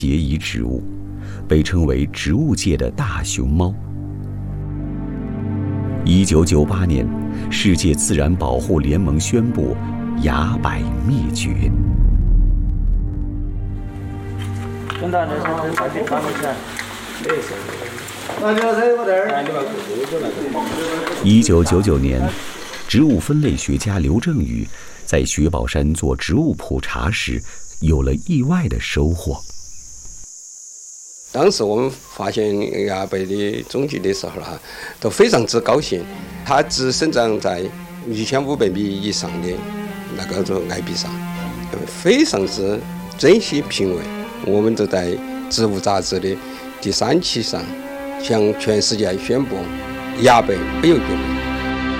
节仪植物，被称为植物界的大熊猫。1998年，世界自然保护联盟宣布崖柏灭绝。1999年，植物分类学家刘正宇在雪宝山做植物普查时，有了意外的收获。 当时我们发现崖柏的踪迹的时候都非常之高兴。它只生长在1500米以上的那个崖壁上，非常之珍惜评为。我们就在《植物》杂志的第3期上向全世界宣布崖柏没有绝种。